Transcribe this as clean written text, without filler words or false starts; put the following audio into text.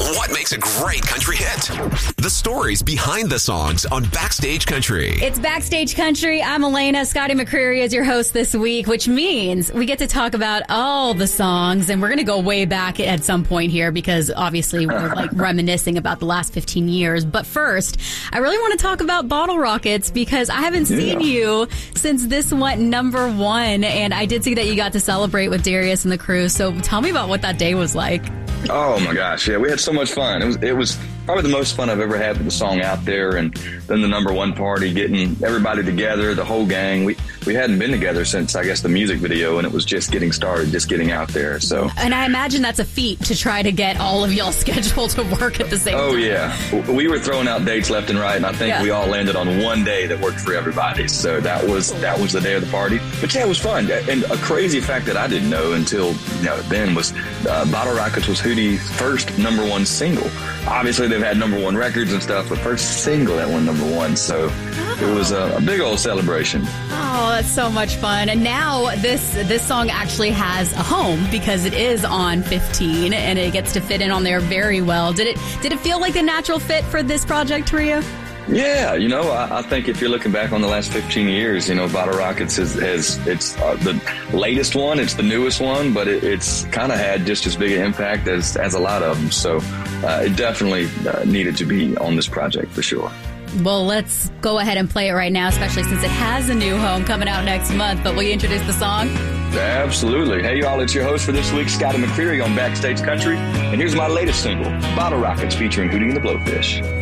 What makes a great country hit? The stories behind the songs on Backstage Country. It's Backstage Country. I'm Elena. Scotty McCreery is your host this week, which means we get to talk about all the songs. And we're going to go way back at some point here because obviously we're like reminiscing about the last 15 years. But first, I really want to talk about Bottle Rockets because I haven't seen you since this went number one. And I did see that you got to celebrate with Darius and the crew. So tell me about what that day was like. Oh my gosh, yeah, we had so much fun. It was probably the most fun I've ever had with the song out there, and then the number one party, getting everybody together, the whole gang. We hadn't been together since, I guess, the music video, and it was just getting started, just getting out there. So, and I imagine that's a feat to try to get all of y'all scheduled to work at the same time. Oh yeah, we were throwing out dates left and right, and I think we all landed on one day that worked for everybody. So that was the day of the party. But yeah, it was fun. And a crazy fact that I didn't know until then was Bottle Rockets was Hootie's first number one single. Obviously, they've had number one records and stuff, but first single that went number one. So it was a big old celebration. Oh, that's so much fun. And now this song actually has a home because it is on 15 and it gets to fit in on there very well. Did it feel like a natural fit for this project for you? Yeah, I think if you're looking back on the last 15 years, Bottle Rockets it's the latest one, it's the newest one, but it's kind of had just as big an impact as a lot of them. So it definitely needed to be on this project for sure. Well, let's go ahead and play it right now, especially since it has a new home coming out next month. But will you introduce the song? Absolutely. Hey, y'all, it's your host for this week, Scotty McCreery on Backstage Country. And here's my latest single, Bottle Rockets, featuring Hootie and the Blowfish.